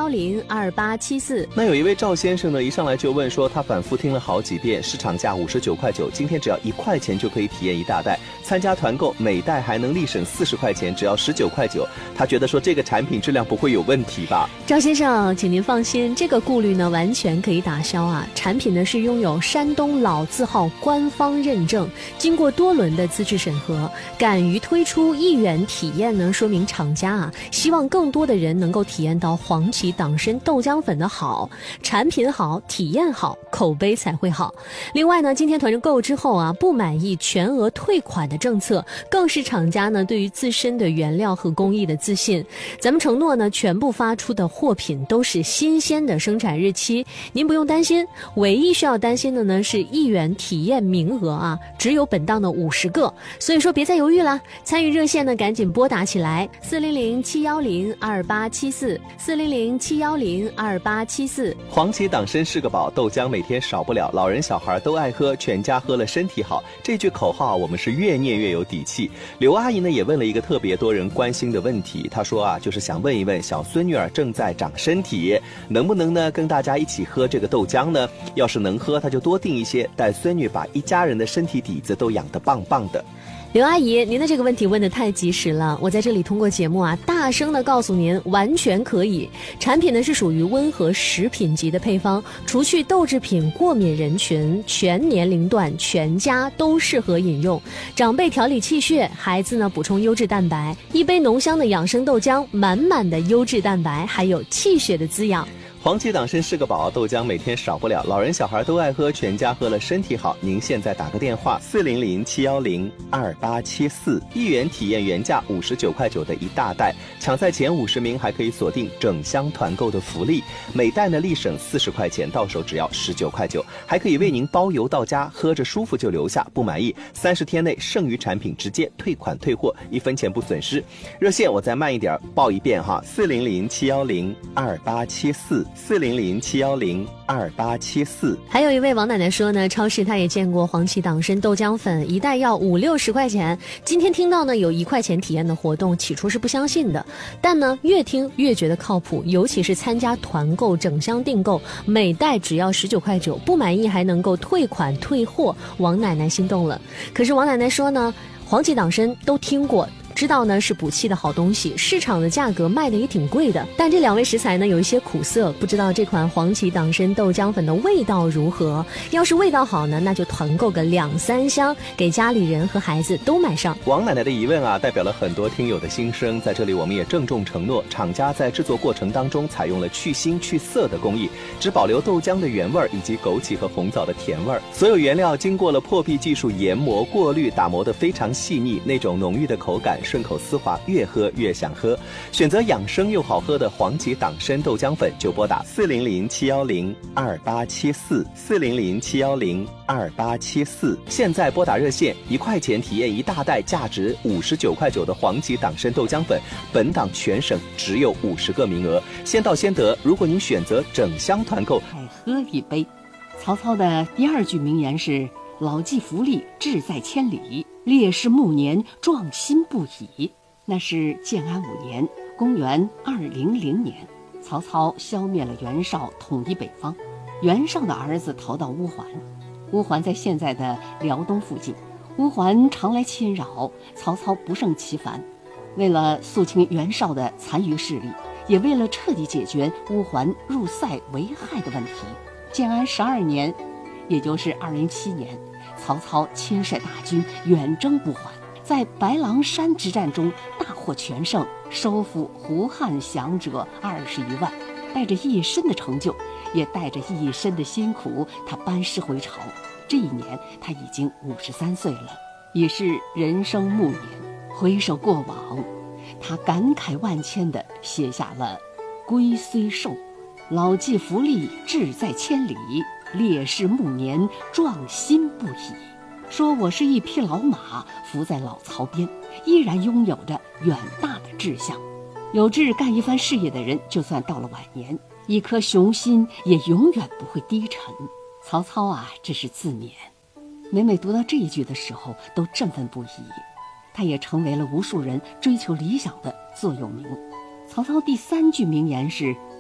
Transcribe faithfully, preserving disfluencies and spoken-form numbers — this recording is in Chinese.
幺零二八七四。 那有一位赵先生呢，一上来就问说，他反复听了好几遍，市场价五十九块九，今天只要一块钱就可以体验一大袋，参加团购每袋还能立省四十块钱，只要十九块九。他觉得说这个产品质量不会有问题吧？ 赵先生，请您放心，这个顾虑呢完全可以打消啊。产品呢是拥有山东老字号官方认证，经过多轮的资质审核，敢于推出一元体验呢，说明厂家啊希望更多的人能够体验到黄芪党参豆浆粉的好，产品好，体验好，口碑才会好。另外呢，今天团购之后啊，不满意全额退款的政策，更是厂家呢对于自身的原料和工艺的自信。咱们承诺呢，全部发出的货品都是新鲜的生产日期，您不用担心。唯一需要担心的呢是一元体验名额啊，只有本档的五十个，所以说别再犹豫了。参与热线呢，赶紧拨打起来，四零零七幺零二八七四，四零零七幺零二八七四。 黄芪党参是个宝，豆浆每天少不了，老人小孩都爱喝，全家喝了身体好。这句口号我们是越念越有底气。刘阿姨呢也问了一个特别多人关心的问题，她说啊，就是想问一问小孙女儿正在长身体，能不能呢跟大家一起喝这个豆浆呢？要是能喝，她就多订一些，带孙女把一家人的身体底子都养得棒棒的。 刘阿姨，您的这个问题问得太及时了，我在这里通过节目啊，大声的告诉您，完全可以。产品呢是属于温和食品级的配方，除去豆制品过敏人群，全年龄段全家都适合饮用。长辈调理气血，孩子呢补充优质蛋白，一杯浓香的养生豆浆，满满的优质蛋白，还有气血的滋养。 黄芪党参是个宝，豆浆每天少不了，老人小孩都爱喝，全家喝了身体好。您现在打个电话四零零七幺零二八七四，一元体验原价五十九块九的一大袋，抢在前五十名还可以锁定整箱团购的福利，每袋呢立省四十块钱，到手只要十九块九，还可以为您包邮到家，喝着舒服就留下，不满意三十天内剩余产品直接退款退货，一分钱不损失。热线我再慢一点报一遍哈，四零零七幺零二八七四。四零零七幺零二八七四。 还有一位王奶奶说呢，超市她也见过黄芪党参豆浆粉，一袋要五六十块钱。今天听到呢有一块钱体验的活动，起初是不相信的，但呢越听越觉得靠谱，尤其是参加团购整箱订购，每袋只要十九块九，不满意还能够退款退货，王奶奶心动了。可是王奶奶说呢，黄芪党参都听过，知道呢是补气的好东西，市场的价格卖的也挺贵的，但这两位食材呢有一些苦涩，不知道这款黄芪党参豆浆粉的味道如何。要是味道好呢，那就团购个两三箱，给家里人和孩子都买上。 王奶奶的疑问啊，代表了很多听友的心声，在这里我们也郑重承诺，厂家在制作过程当中采用了去腥去涩的工艺，只保留豆浆的原味以及枸杞和红枣的甜味，所有原料经过了破壁技术研磨过滤，打磨得非常细腻，那种浓郁的口感顺口丝滑，越喝越想喝。选择养生又好喝的黄芪党参豆浆粉，就拨打四零零七幺零二八七四，四零零七幺零二八七四。现在拨打热线，一块钱体验一大袋价值五十九块九的黄芪党参豆浆粉，本档全省只有五十个名额，先到先得。如果您选择整箱团购， 再喝一杯。曹操的第二句名言是老骥伏枥，志在千里，烈士暮年，壮心不已。那是建安五年，公元二零零年，曹操消灭了袁绍，统一北方。袁绍的儿子逃到乌桓，乌桓在现在的辽东附近。乌桓常来侵扰，曹操不胜其烦。为了肃清袁绍的残余势力，也为了彻底解决乌桓入塞为害的问题，建安十二年，也就是二零零七年，曹操亲率大军远征乌桓，在白狼山之战中大获全胜，收复胡汉降者二十余万。带着一身的成就，也带着一身的辛苦，他班师回朝。这一年他已经五十三岁了，也是人生暮年。回首过往，他感慨万千地写下了龟虽寿，老骥伏枥，志在千里，烈士暮年，壮心不已。说我是一匹老马，伏在老槽边，依然拥有着远大的志向。有志干一番事业的人，就算到了晚年，一颗雄心也永远不会低沉。曹操啊，这是自勉。每每读到这一句的时候，都振奋不已。他也成为了无数人追求理想的座右铭。曹操第三句名言是